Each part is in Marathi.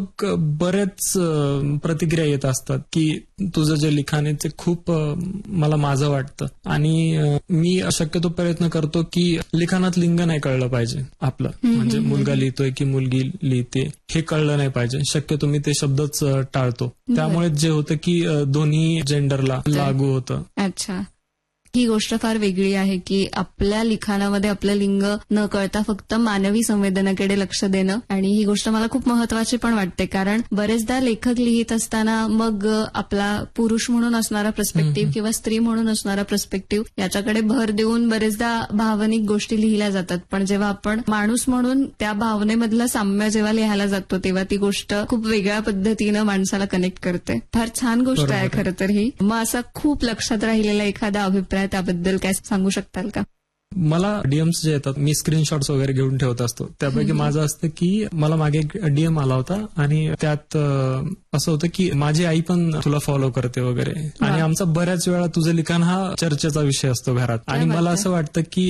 बरेच प्रतिक्रिया येत असतात की तुझं जे लिखाण आहे ते खूप मला माझं वाटतं. आणि मी शक्यतो प्रयत्न करतो की लिखाणात लिंग नाही कळलं पाहिजे आपलं. म्हणजे मुलगा लिहितोय की मुलगी लिहिते हे कळलं नाही पाहिजे. शक्यतो मी ते शब्दच टाळतो. त्यामुळे जे होतं की दोन्ही जेंडरला लागू होतं. अच्छा, ही गोष्ट फार वेगळी आहे की आपल्या लिखाणामध्ये आपलं लिंग न कळता फक्त मानवी संवेदनेकडे लक्ष देणं. आणि ही गोष्ट मला खूप महत्वाची पण वाटते, कारण बरेचदा लेखक लिहित असताना मग आपला पुरुष म्हणून असणारा पर्स्पेक्टिव्ह किंवा स्त्री म्हणून असणारा पर्स्पेक्टिव्ह याच्याकडे भर देऊन बरेचदा भावनिक गोष्टी लिहिल्या जातात. पण जेव्हा आपण माणूस म्हणून त्या भावनेमधलं साम्य जेव्हा लिहायला जातो तेव्हा ती गोष्ट खूप वेगळ्या पद्धतीनं माणसाला कनेक्ट करते. फार छान गोष्ट आहे खरं तर ही. मग असा खूप लक्षात राहिलेला एखादा अभिप्राय त्याबद्दल काय सांगू शकताल का? मला डीएम्स जे येतात मी स्क्रीनशॉट्स वगैरे घेऊन ठेवत असतो. त्यापैकी माझं असतं की मला मागे एक डीएम आला होता आणि त्यात असं होतं की माझी आई पण तुला फॉलो करते वगैरे. आणि आमचा बऱ्याच वेळा तुझं लिखाण हा चर्चेचा विषय असतो घरात. आणि मला असं वाटतं की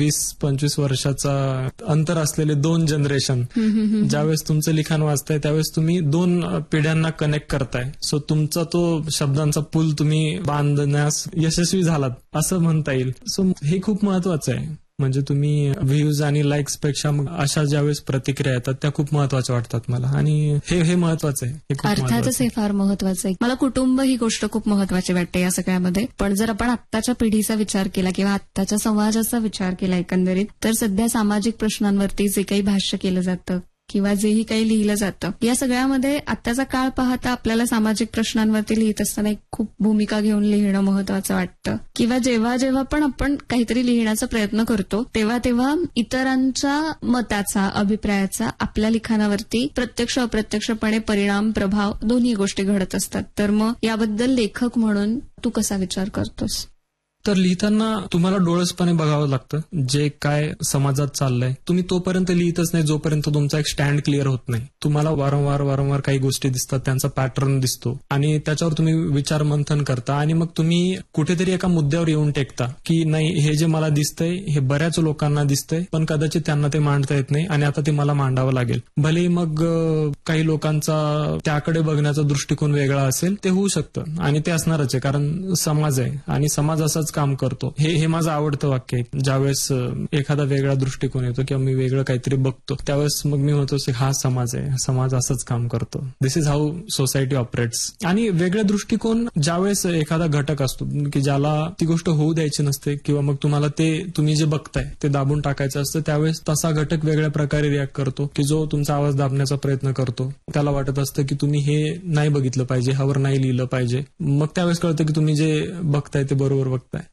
20-25 वर्षाचा अंतर असलेले 2 जनरेशन ज्यावेळेस तुमचं लिखाण वाचताय त्यावेळेस तुम्ही 2 पिढ्यांना कनेक्ट करताय. सो तुमचा तो शब्दांचा पूल तुम्ही बांधण्यास यशस्वी झालात असं म्हणता येईल. सो हे खूप महत्वाचं आहे. म्हणजे तुम्ही व्ह्यूज आणि लाईक्स पेक्षा अशा ज्यावेळेस प्रतिक्रिया येतात त्या खूप महत्वाच्या वाटतात मला. आणि हे महत्वाचं आहे. अर्थातच हे फार महत्वाचं आहे. मला कुटुंब ही गोष्ट खूप महत्वाची वाटते या सगळ्यामध्ये. पण जर आपण आत्ताच्या पिढीचा विचार केला किंवा आत्ताच्या समाजाचा विचार केला एकंदरीत, तर सध्या सामाजिक प्रश्नांवरती जे काही भाष्य केलं जातं किंवा जेही काही लिहिलं जातं या सगळ्यामध्ये आत्ताचा काळ पाहता आपल्याला सामाजिक प्रश्नांवरती लिहित असताना एक खूप भूमिका घेऊन लिहिणं महत्वाचं वाटतं. किंवा जेव्हा जेव्हा पण आपण काहीतरी लिहिण्याचा प्रयत्न करतो तेव्हा तेव्हा इतरांच्या मताचा, अभिप्रायाचा आपल्या लिखाणावरती प्रत्यक्ष अप्रत्यक्षपणे परिणाम, प्रभाव दोन्ही गोष्टी घडत असतात. तर मग याबद्दल लेखक म्हणून तू कसा विचार करतोस? तर लिहिताना तुम्हाला डोळसपणे बघावं लागतं जे काय समाजात चाललंय. तुम्ही तोपर्यंत लिहितच नाही जोपर्यंत तुमचा एक स्टँड क्लिअर होत नाही. तुम्हाला वारंवार काही गोष्टी दिसतात, त्यांचा पॅटर्न दिसतो आणि त्याच्यावर तुम्ही विचार मंथन करता आणि मग तुम्ही कुठेतरी एका मुद्द्यावर येऊन टेकता की नाही हे जे मला दिसतंय हे बऱ्याच लोकांना दिसतंय पण कदाचित त्यांना ते मांडता येत नाही आणि आता ते मला मांडावं लागेल. भले मग काही लोकांचा त्याकडे बघण्याचा दृष्टिकोन वेगळा असेल ते होऊ शकतं आणि ते असणारच आहे कारण समाज आहे आणि समाज असाच काम करतो. हे माझं आवडतं वाक्य आहे. ज्यावेळेस एखादा वेगळा दृष्टिकोन येतो किंवा मी वेगळं काहीतरी बघतो त्यावेळेस मग मी म्हणतो हा समाज आहे, समाज असंच काम करतो. दिस इज हाऊ सोसायटी ऑपरेट्स. आणि वेगळा दृष्टिकोन ज्यावेळेस एखादा घटक असतो की ज्याला ती गोष्ट होऊ द्यायची नसते किंवा मग तुम्हाला ते तुम्ही जे बघताय ते दाबून टाकायचं असतं त्यावेळेस तसा घटक वेगळ्या प्रकारे रिॲक्ट करतो की जो तुमचा आवाज दाबण्याचा प्रयत्न करतो. त्याला वाटत असतं की तुम्ही हे नाही बघितलं पाहिजे, ह्यावर नाही लिहिलं पाहिजे. मग त्यावेळेस कळतं की तुम्ही जे बघताय ते बरोबर बघताय.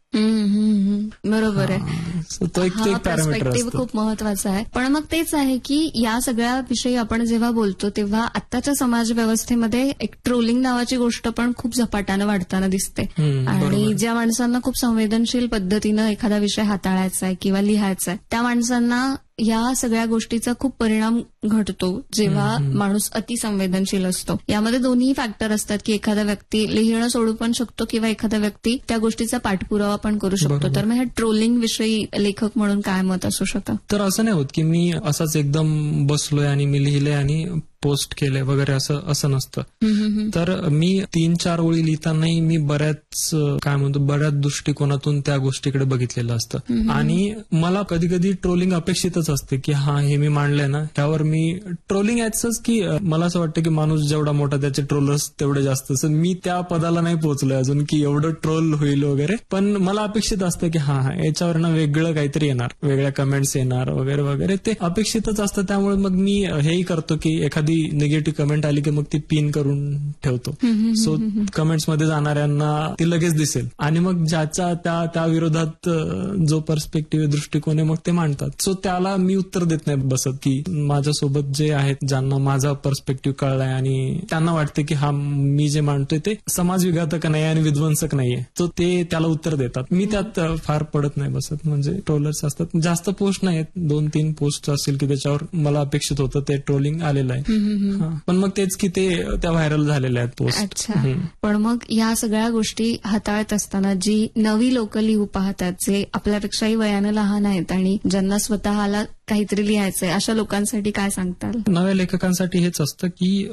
बरोबर आहे. तो एक पर्स्पेक्टिव्ह खूप महत्वाचा आहे. पण मग तेच आहे की या सगळ्या विषयी आपण जेव्हा बोलतो तेव्हा आत्ताच्या समाज व्यवस्थेमध्ये एक ट्रोलिंग नावाची गोष्ट पण खूप झपाट्यानं वाढताना दिसते. आणि ज्या माणसांना खूप संवेदनशील पद्धतीनं एखादा विषय हाताळायचा आहे किंवा लिहायचा आहे त्या माणसांना या सगळ्या गोष्टीचा खूप परिणाम घडतो जेव्हा माणूस अतिसंवेदनशील असतो. यामध्ये दोन्ही फॅक्टर असतात की एखादा व्यक्ती लिहिणं सोडू पण शकतो किंवा एखादा व्यक्ती त्या गोष्टीचा पाठपुरावा पण करू शकतो. तर मग ह्या ट्रोलिंग विषयी लेखक म्हणून काय मत असू शकतं? तर असं नाही होत की मी असाच एकदम बसलोय आणि मी लिहिलंय आणि पोस्ट केलंय वगैरे असं नसतं. तर मी 3-4 ओळी लिहितानाही मी बऱ्याच दृष्टिकोनातून त्या गोष्टीकडे बघितलेलं असतं. आणि मला कधी कधी ट्रोलिंग अपेक्षितच असते की हे मी मांडलंय ना त्यावर मी ट्रोलिंग याच की मला असं वाटतं की माणूस जेवढा मोठा त्याचे ट्रोलर्स तेवढे जास्त. मी त्या पदाला नाही पोहोचलोय अजून की एवढं ट्रोल होईल वगैरे. पण मला अपेक्षित असतं की याच्यावर ना वेगळं काहीतरी येणार, वेगळ्या कमेंट्स येणार वगैरे वगैरे. ते अपेक्षितच असतं. त्यामुळे मग मी हेही करतो की एखादी निगेटिव्ह कमेंट आली की मग ती पिन करून ठेवतो. सो कमेंट्स मध्ये जाणाऱ्यांना ती लगेच दिसेल आणि मग ज्याच्या त्या विरोधात जो पर्स्पेक्टिव्ह दृष्टिकोन आहे मग ते मांडतात. सो त्याला मी उत्तर देत नाही बसत की माझ्यासोबत जे आहेत ज्यांना माझा पर्स्पेक्टिव्ह कळलाय आणि त्यांना वाटते की मी जे मांडतोय ते समाजविघातक नाही आणि विध्वंसक नाहीये तो ते त्याला उत्तर देतात. मी त्यात फार पडत नाही बसत. म्हणजे ट्रोलर्स असतात, जास्त पोस्ट नाही आहेत, 2-3 पोस्ट असतील की त्याच्यावर मला अपेक्षित होतं ते ट्रोलिंग आलेलं आहे. पण मग तेच की त्या व्हायरल झालेल्या आहेत पोस्ट. अच्छा. पण मग या सगळ्या गोष्टी हाताळत असताना जी नवी लोक लिहू पाहतात जे आपल्यापेक्षाही वयानं लहान आहेत आणि ज्यांना स्वतःला काहीतरी लिहायचंय अशा लोकांसाठी काय सांगताल? नव्या लेखकांसाठी हेच असतं की